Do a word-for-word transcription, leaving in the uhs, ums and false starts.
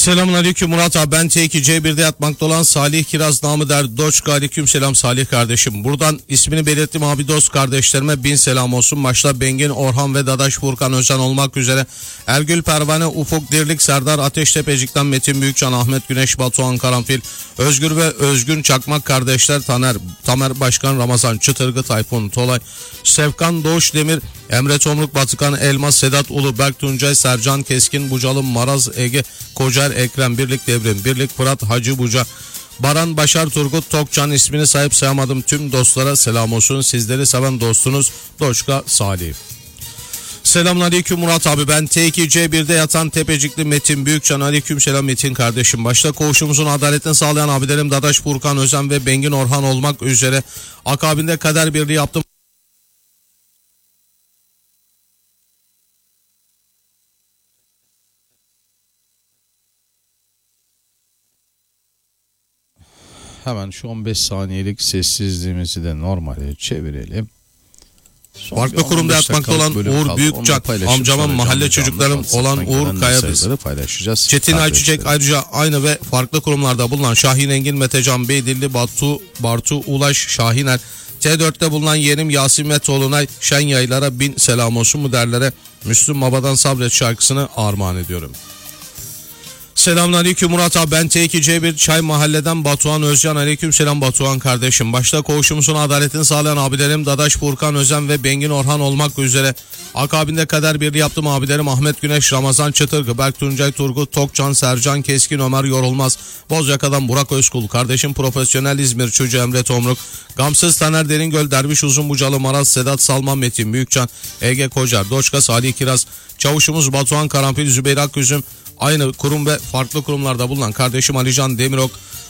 Selamünaleyküm Murat abi, ben T iki C bir'de yatmakta olan Salih Kiraz namı der Doçka. Aleyküm selam Salih kardeşim. Buradan ismini belirttim abi dost kardeşlerime bin selam olsun. Başta Bengin, Orhan ve Dadaş Furkan Özcan olmak üzere Ergül Pervane, Ufuk Dirlik, Serdar Ateştepecik'ten Metin Büyükcan, Ahmet Güneş, Batuhan Karanfil, Özgür ve Özgün Çakmak kardeşler, Taner, Tamer Başkan, Ramazan Çıtırgı, Tayfun Tolay, Sevkan Doğuş Demir, Emre Tomruk, Batıkan Elmas, Sedat Ulu, Berk Tuncay, Sercan Keskin, Bucalı, Maraz Ege, Kocar, Ekrem, Birlik Devrim, Birlik Fırat, Hacı Buca, Baran Başar, Turgut Tokcan, ismini sahip sayamadım tüm dostlara selam olsun. Sizleri seven dostunuz Doçka Salih. Selamünaleyküm Murat abi, ben T iki C bir'de yatan Tepecikli Metin Büyükcan. Aleyküm selam Metin kardeşim. Başta koğuşumuzun adaletini sağlayan abilerim Dadaş Furkan Özen ve Bengin Orhan olmak üzere akabinde kader birliği yaptım. Hemen şu on beş saniyelik sessizliğimizi de normale çevirelim. Son Farklı kurumda yatmakta olan Uğur Büyükcan, amcamın mahalle çocuklarım olan Uğur Kayabiz, Çetin Ayçiçek, ayrıca aynı ve farklı kurumlarda bulunan Şahin Engin, Metecan Beydilli, Batu, Bartu Ulaş, Şahiner, T dört'te bulunan yeğenim Yasin Metoğlu'na şen yaylara bin selam olsun mu derlere Müslüm Baba'dan Sabret şarkısını armağan ediyorum. Selamünaleyküm Murat abi, ben T iki C bir Çay Mahalle'den Batuhan Özcan. Aleyküm selam Batuhan kardeşim. Başta koğuşumuzun adaletini sağlayan abilerim Dadaş Furkan Özen ve Bengin Orhan olmak üzere akabinde kader birliği yaptım abilerim Ahmet Güneş, Ramazan Çıtırgı, Berk Tuncay, Turgut Tokcan, Sercan Keskin, Ömer Yorulmaz, Bozyaka'dan Burak Özkul, kardeşim Profesyonel İzmir Çocuğu Emre Tomruk, Gamsız Taner Deringöl, Derviş Uzunbucalı, Maraz Sedat Salman, Metin Büyükcan, Ege Kocar, Doçka Salih Kiraz, Çavuşumuz Batuhan Karanfil, Zübeyir Akgüzüm, aynı kurum ve farklı kurumlarda bulunan kardeşim Alican Demirok,